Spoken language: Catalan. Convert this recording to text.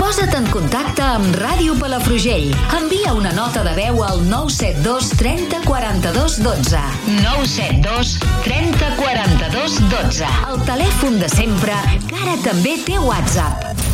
Posa't en contacte amb Ràdio Palafrugell. Envia una nota de veu al 972 30 42 12. 972 30 42 12. El telèfon de sempre, que ara també té WhatsApp.